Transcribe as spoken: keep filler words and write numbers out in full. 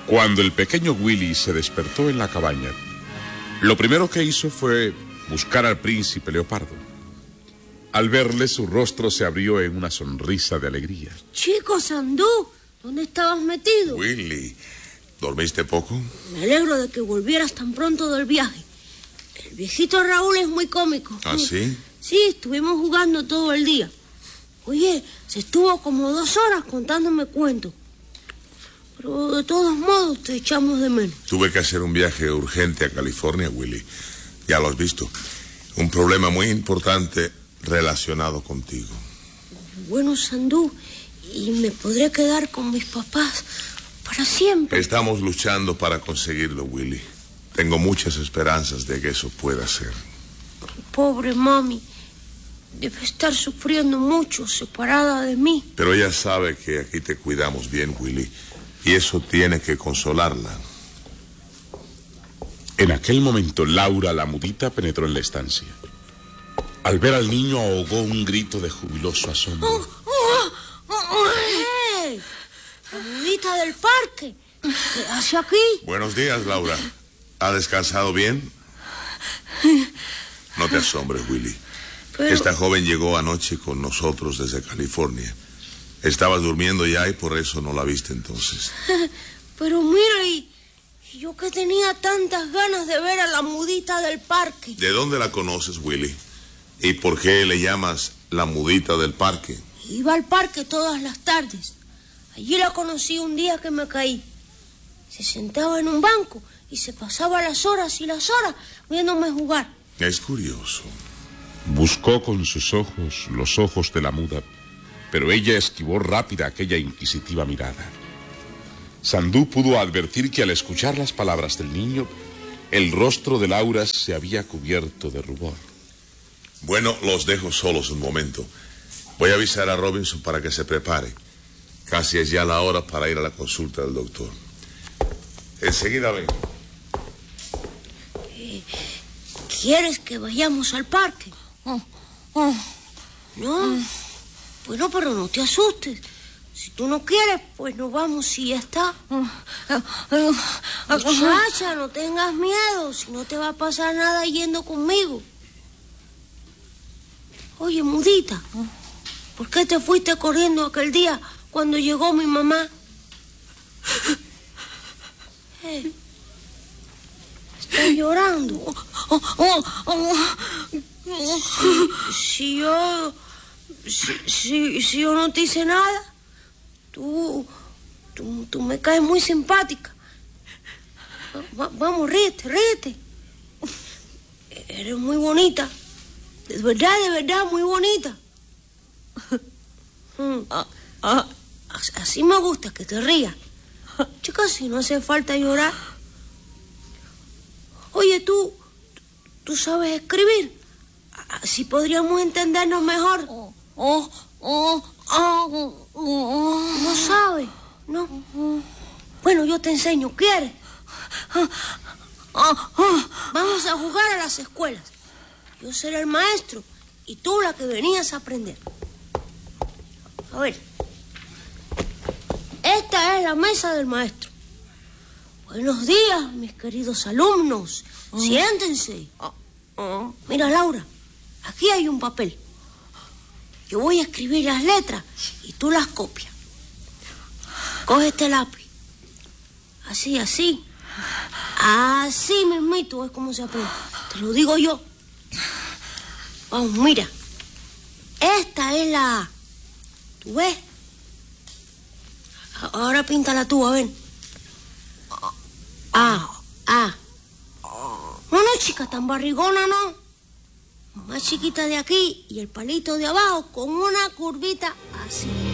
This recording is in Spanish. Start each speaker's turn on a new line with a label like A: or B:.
A: Cuando el pequeño Willy se despertó en la cabaña, lo primero que hizo fue buscar al príncipe Leopardo. Al verle, su rostro se abrió en una sonrisa de alegría.
B: Chico Sandú, ¿dónde estabas metido?
C: Willy, ¿dormiste poco?
B: Me alegro de que volvieras tan pronto del viaje. El viejito Raúl es muy cómico.
C: ¿Ah, sí?
B: Sí, estuvimos jugando todo el día. Oye, se estuvo como dos horas contándome cuentos. Pero de todos modos te echamos de menos.
C: Tuve que hacer un viaje urgente a California, Willy. Ya lo has visto. Un problema muy importante relacionado contigo.
B: Bueno, Sandú, ¿y me podré quedar con mis papás para siempre?
C: Estamos luchando para conseguirlo, Willy. Tengo muchas esperanzas de que eso pueda ser.
B: Pobre mami. Debe estar sufriendo mucho separada de mí.
C: Pero ella sabe que aquí te cuidamos bien, Willy. Y eso tiene que consolarla.
A: En aquel momento, Laura, la mudita, penetró en la estancia. Al ver al niño, ahogó un grito de jubiloso asombro.
B: ¡Oh, oh, oh, oh! ¡Hey! ¡La mudita del parque! ¿Qué hace aquí?
C: Buenos días, Laura. ¿Ha descansado bien? No te asombres, Willy.
B: Pero...
C: Esta joven llegó anoche con nosotros desde California. Estabas durmiendo ya y por eso no la viste entonces.
B: Pero mira, y yo que tenía tantas ganas de ver a la mudita del parque.
C: ¿De dónde la conoces, Willy? ¿Y por qué le llamas la mudita del parque?
B: Iba al parque todas las tardes. Allí la conocí un día que me caí. Se sentaba en un banco y se pasaba las horas y las horas viéndome jugar.
C: Es curioso.
A: Buscó con sus ojos los ojos de la muda, pero ella esquivó rápida aquella inquisitiva mirada. Sandú pudo advertir que al escuchar las palabras del niño, el rostro de Laura se había cubierto de rubor.
C: Bueno, los dejo solos un momento. Voy a avisar a Robinson para que se prepare. Casi es ya la hora para ir a la consulta del doctor. Enseguida vengo.
B: Eh, ¿Quieres que vayamos al parque?
D: Oh, oh.
B: No.
D: Mm.
B: Bueno, pero no te asustes. Si tú no quieres, pues nos vamos y ya está. Muchacha, no tengas miedo. Si no te va a pasar nada yendo conmigo. Oye, mudita, ¿por qué te fuiste corriendo aquel día cuando llegó mi mamá? Eh, ¿Estás llorando? Si, si yo... Si, si, si yo no te hice nada, tú, tú, tú me caes muy simpática. Va, vamos, ríete, ríete. Eres muy bonita. De verdad, de verdad, muy bonita. Así me gusta, que te rías. Chicas, si no hace falta llorar. Oye, tú, tú sabes escribir. Así podríamos entendernos mejor.
D: Oh, oh, oh, oh, oh.
B: No sabes, ¿no? Bueno, yo te enseño, ¿quieres? Vamos a jugar a las escuelas. Yo seré el maestro y tú la que venías a aprender. A ver. Esta es la mesa del maestro. Buenos días, mis queridos alumnos. Oh. Siéntense. Oh. Oh. Mira, Laura, aquí hay un papel. Yo voy a escribir las letras y tú las copias. Coge este lápiz. Así, así. Así mismito es como se aprende. Te lo digo yo. Vamos, mira. Esta es la A. ¿Tú ves? Ahora píntala tú, a ver. A, A. No, no, chica, tan barrigona, no. Más chiquita de aquí y el palito de abajo con una curvita así.